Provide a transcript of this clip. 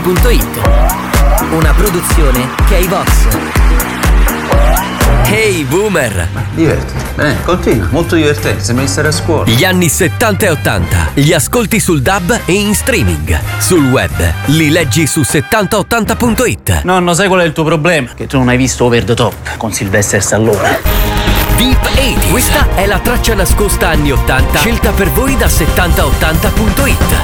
Una produzione K-Box. Hey Boomer! Divertiti. Continua, molto divertente, sembra di stare a scuola. Gli anni 70 e 80 li ascolti sul DAB e in streaming. Sul web li leggi su 7080.it. Nonno, sai qual è il tuo problema? Che tu non hai visto Over the Top con Sylvester Stallone. Deep 80. Questa è la traccia nascosta anni 80 scelta per voi da 7080.it.